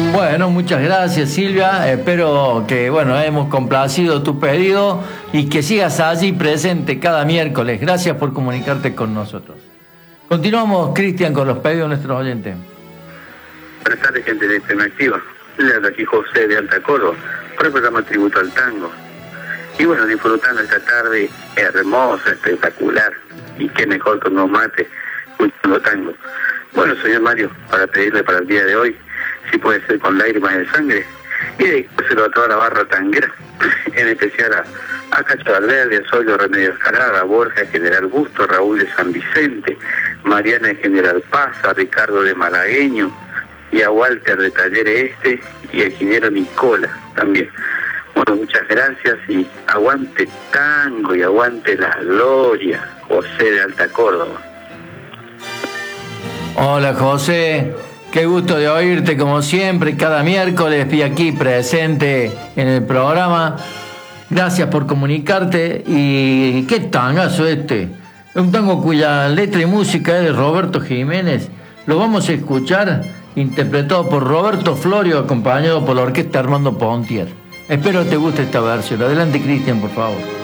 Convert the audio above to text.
Bueno, muchas gracias, Silvia. Espero que, bueno, hemos complacido tu pedido y que sigas allí presente cada miércoles. Gracias por comunicarte con nosotros. Continuamos, Cristian, con los pedidos de nuestros oyentes. Buenas tardes, gente de Tema Activa. Le habla aquí José de Alta Córdoba, por el programa Tributo al Tango. Y bueno, disfrutando esta tarde hermosa, espectacular, y qué mejor con unos mates, escuchando tango. Bueno, señor Mario, para pedirle para el día de hoy, si puede ser con Lágrimas de Sangre, y dedicárselo a toda la barra tanguera, en especial a Cacho Valverde, a Soyo Remedios Escalada, a Borja General Busto, Raúl de San Vicente, Mariana de General Paz, a Ricardo de Malagueño, y a Walter de Talleres Este, y al ingeniero Nicola también. Bueno, muchas gracias y aguante tango y aguante la gloria, José de Alta Córdoba. Hola, José. Qué gusto de oírte como siempre, cada miércoles y aquí presente en el programa. Gracias por comunicarte. Y qué tangazo este. Es un tango cuya letra y música es de Roberto Jiménez. Lo vamos a escuchar interpretado por Roberto Florio, acompañado por la orquesta Armando Pontier. Espero te guste esta versión. Adelante, Cristian, por favor.